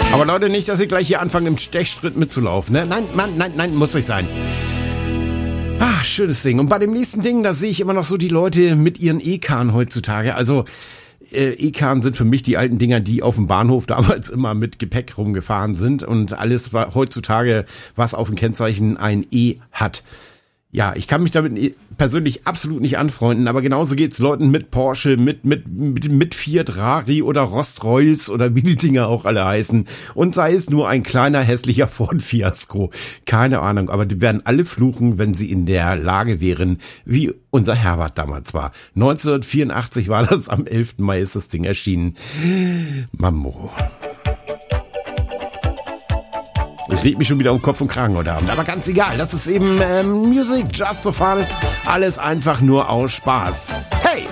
Aber Leute, nicht, dass ihr gleich hier anfangen, im Stechschritt mitzulaufen. Ne? Nein, muss nicht sein. Ach, schönes Ding. Und bei dem nächsten Ding, da sehe ich immer noch so die Leute mit ihren E-Karren heutzutage. Also E-Karren sind für mich die alten Dinger, die auf dem Bahnhof damals immer mit Gepäck rumgefahren sind. Und alles war heutzutage, was auf dem Kennzeichen ein E hat. Ja, ich kann mich damit persönlich absolut nicht anfreunden, aber genauso geht's Leuten mit Porsche, mit Fiat Rari oder Rolls-Royce oder wie die Dinger auch alle heißen. Und sei es nur ein kleiner, hässlicher Ford Fiasco. Keine Ahnung, aber die werden alle fluchen, wenn sie in der Lage wären, wie unser Herbert damals war. 1984 war das, am 11. Mai ist das Ding erschienen. Mammo. Ich leg mich schon wieder um Kopf und Kragen heute Abend. Aber ganz egal, das ist eben Music Just for Fun. Alles einfach nur aus Spaß.